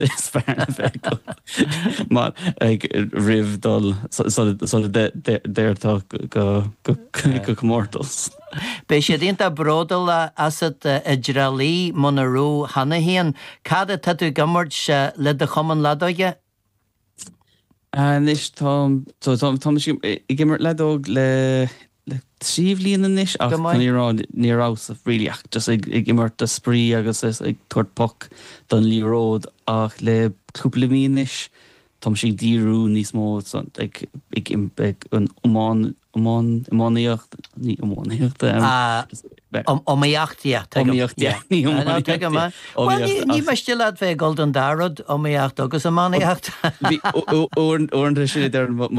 Is fearna bheith go. Má ag ribhdul déirtá go mórtas. Bei sé dínta brodal asad Idralí Monarú Hanahéan, cada tatu gamart se le de choman ladóige? Nis tá i gimmer ledóg le tríomhlíon inis ach nírás a bhríliach just ag immert a sprí agus ag tuairt poc don líród ach le cúpla míis tom sí díú níos mó ag an umáníocht ní umáníocht Omaíochtíocht ní me still bheith Golden Darrod omaíocht agus amáíocht ó sin